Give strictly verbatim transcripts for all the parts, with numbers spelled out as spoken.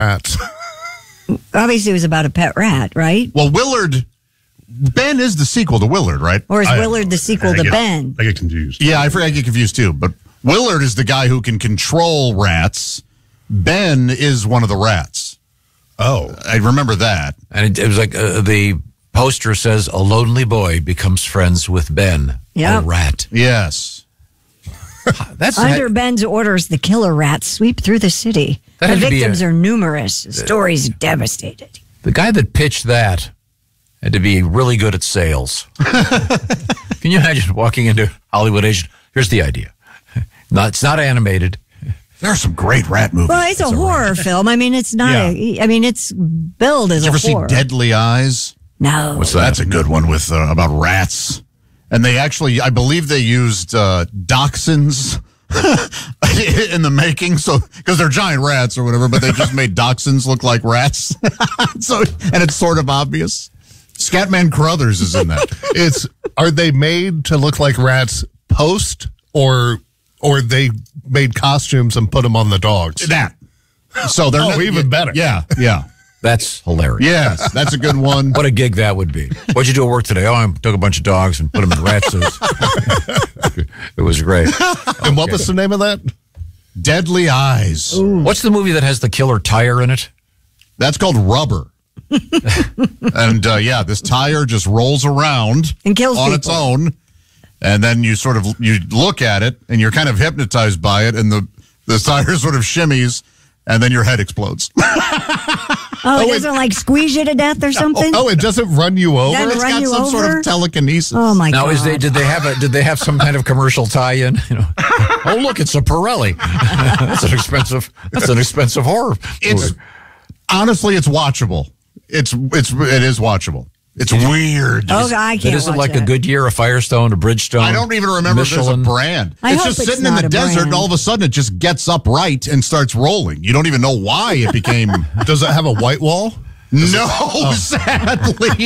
rats. Obviously, it was about a pet rat, right? Well, Willard, Ben is the sequel to Willard, right? Or is I- Willard the sequel I to get- Ben? I get confused. Yeah, I, I get confused too. But Willard is the guy who can control rats. Ben is one of the rats. Oh. I remember that. And it, it was like uh, the poster says, a lonely boy becomes friends with Ben, Yep. a rat. Yes. That's Under Ben's orders, the killer rats sweep through the city. That The had to be victims a- are numerous. The story's devastated. the guy that pitched that had to be really good at sales. Can you imagine walking into Hollywood agent? Here's the idea. No, it's not animated. There are some great rat movies. Well, it's a horror film. I mean, it's not. A, I mean, it's billed as Did you a ever horror. see Deadly Eyes? No. What's that? That's a good one with uh, about rats. And they actually, I believe they used uh, dachshunds in the making, so because they're giant rats or whatever, but they just made dachshunds look like rats. So, and it's sort of obvious. Scatman Crothers is in that. It's are they made to look like rats post or or they made costumes and put them on the dogs? That. So they're Oh, not- even better. Yeah, yeah. That's hilarious. Yes, that's a good one. What a gig that would be. What'd you do at work today? Oh, I took a bunch of dogs and put them in rat suits. It was great. And what was the name of that? Deadly Eyes. What's the movie that has the killer tire in it? That's called Rubber. And uh, yeah, this tire just rolls around And kills on people. its own, and then you sort of you look at it and you're kind of hypnotized by it, and the the tire sort of shimmies, and then your head explodes. Oh, it Oh, it- doesn't like squeeze you to death or something? Oh, it doesn't run you over? Doesn't It's run got you some sort over? of telekinesis. Oh, my Now, God. is they did they have a did they have some kind of commercial tie-in? You know, oh look, it's a Pirelli. That's an expensive. That's an expensive horror. It's movie. honestly, it's watchable. It's it's it is watchable. It's weird. Oh, I can't It isn't watch like a that. Goodyear, a Firestone, a Bridgestone. I don't even remember if there's a Michelin. brand. I it's hope just it's sitting in not the a desert, brand. and all of a sudden it just gets upright and starts rolling. You don't even know why it became. Does it have a white wall? No, sadly.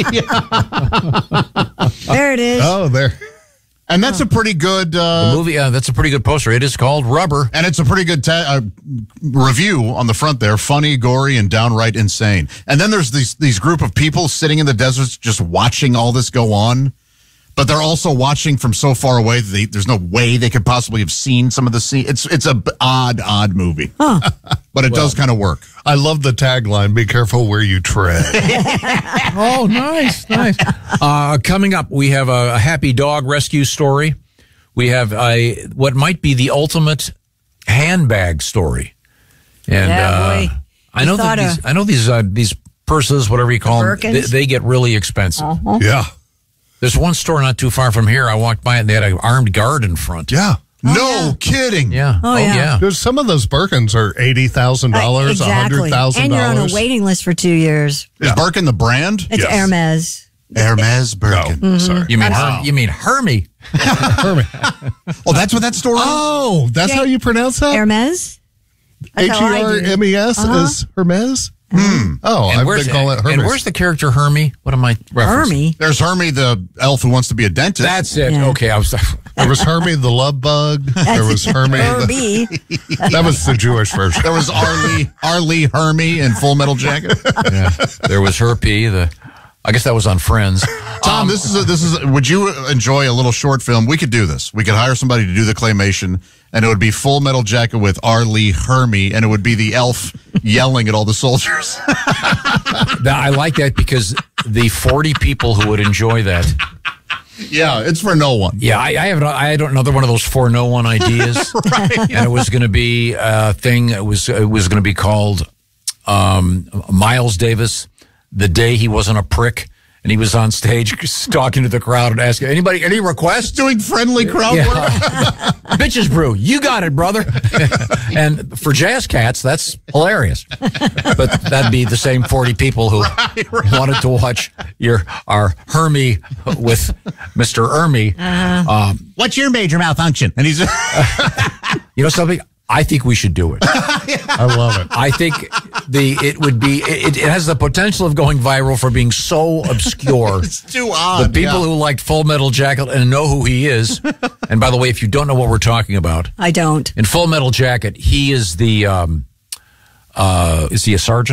There it is. Oh, there. And that's a pretty good The uh, movie. Uh, that's a pretty good poster. It is called Rubber. and it's a pretty good ta- uh, review on the front there. Funny, gory, and downright insane. And then there's these these group of people sitting in the deserts just watching all this go on. But they're also watching from so far away that they, there's no way they could possibly have seen some of the scene. It's it's a b- odd, odd movie, but it does kind of work. I love the tagline, be careful where you tread. Oh, nice, nice. Uh, coming up, we have a, a happy dog rescue story. We have a what might be the ultimate handbag story. And Yeah, uh, boy. I know that thought these, of- I know these uh, these purses, whatever you call them, they, Birkins? they get really expensive. Yeah. There's one store not too far from here. I walked by it and they had an armed guard in front. Yeah. no kidding. Yeah. Oh, yeah. There's some of those Birkins are eighty thousand dollars, Uh, one hundred thousand And you're on a dollars. waiting list for two years. Is Birkin the brand? It's Yes. Hermes. Hermes Birkin. Oh, sorry. You mean Wow. Herm, you mean Hermie? Oh, that's what that store is? Oh, that's Jay- how you pronounce that? Hermes? That's H E how I R do. M E S Uh-huh. is Hermes? Oh, And I've where's, been calling it and Hermes. where's the character Hermie? What am I referencing? Hermie? There's Hermie, the elf who wants to be a dentist. That's it. Yeah. Okay, I was. There was Hermie the love bug. There was Hermie. the- Herbie. that was the Jewish version. There was Arlie, Arlie Hermie in Full Metal Jacket. Yeah. There was Herpy. The, I guess that was on Friends. Tom, this is a, this is. A, would you enjoy a little short film? We could do this. We could hire somebody to do the claymation, and it would be Full Metal Jacket with Arlie Hermie, and it would be the elf yelling at all the soldiers. Now, I like that because the forty people who would enjoy that. Yeah, it's for no one. Yeah, I, I have. I had another one of those for no one ideas, and it was going to be a thing. It was it was going to be called um, Miles Davis, the day he wasn't a prick. And he was on stage talking to the crowd and asking, anybody, any requests? Doing friendly crowd Yeah. work. Bitches Brew, you got it, brother. And for Jazz Cats, that's hilarious. But that'd be the same forty people who Right, right. wanted to watch your our Hermie with Mister Ermie. Um, What's your major malfunction? And he's you know something? I think we should do it. I love it. I think the it would be it, it has the potential of going viral for being so obscure. it's too odd. The people yeah. who liked Full Metal Jacket and know who he is. And by the way, if you don't know what we're talking about, I don't. in Full Metal Jacket, he is the um, uh, is he a sergeant?